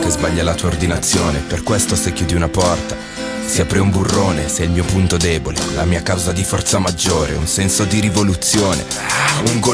che sbaglia la tua ordinazione. Per questo se chiudi una porta si apre un burrone. Sei il mio punto debole, la mia causa di forza maggiore, un senso di rivoluzione, un